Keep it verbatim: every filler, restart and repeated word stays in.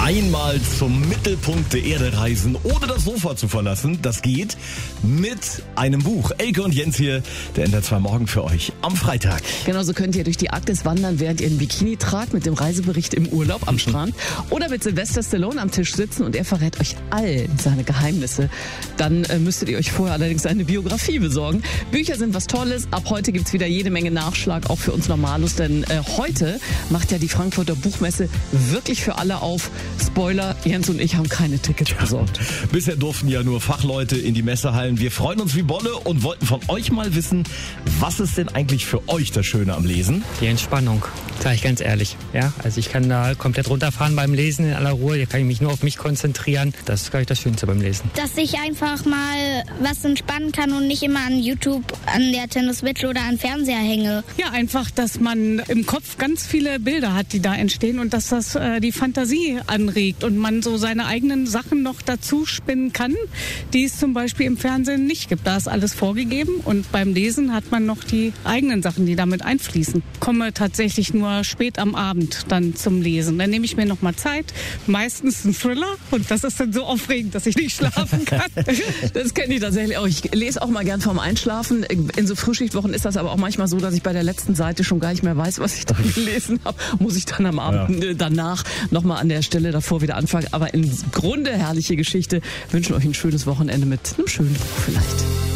Einmal zum Mittelpunkt der Erde reisen, ohne das Sofa zu verlassen. Das geht mit einem Buch. Elke und Jens hier, der N D R zwei Morgen für euch am Freitag. Genau, so könnt ihr durch die Arktis wandern, während ihr ein Bikini tragt, mit dem Reisebericht im Urlaub am Strand. Oder mit Sylvester Stallone am Tisch sitzen und er verrät euch all seine Geheimnisse. Dann äh, müsstet ihr euch vorher allerdings eine Biografie besorgen. Bücher sind was Tolles. Ab heute gibt's wieder jede Menge Nachschlag, auch für uns Normalos. Denn äh, heute macht ja die Frankfurter Buchmesse wirklich für alle auf. Spoiler, Jens und ich haben keine Tickets besorgt. Bisher durften ja nur Fachleute in die Messehallen. Wir freuen uns wie Bolle und wollten von euch mal wissen, was ist denn eigentlich für euch das Schöne am Lesen? Die Entspannung, sage ich ganz ehrlich. Ja, also ich kann da komplett runterfahren beim Lesen in aller Ruhe. Hier kann ich mich nur auf mich konzentrieren. Das ist, glaube ich, das Schönste beim Lesen. Dass ich einfach mal was entspannen kann und nicht immer an YouTube, an der Nintendo Switch oder an Fernseher hänge. Ja, einfach, dass man im Kopf ganz viele Bilder hat, die da entstehen und dass das äh, die Fantasie anregt und man so seine eigenen Sachen noch dazu spinnen kann, die es zum Beispiel im Fernsehen nicht gibt. Da ist alles vorgegeben und beim Lesen hat man noch die eigenen Sachen, die damit einfließen. Komme tatsächlich nur spät am Abend dann zum Lesen. Dann nehme ich mir noch mal Zeit, meistens einen Thriller und das ist dann so aufregend, dass ich nicht schlafen kann. Das kenne ich tatsächlich auch. Ich lese auch mal gern vorm Einschlafen. In so Frühschichtwochen ist das aber auch manchmal so, dass ich bei der letzten Seite schon gar nicht mehr weiß, was ich da gelesen habe. Muss ich dann am Abend ja. danach nochmal an der Stelle davor wieder anfangen. Aber im Grunde herrliche Geschichte. Wünschen euch ein schönes Wochenende mit einem schönen Buch vielleicht.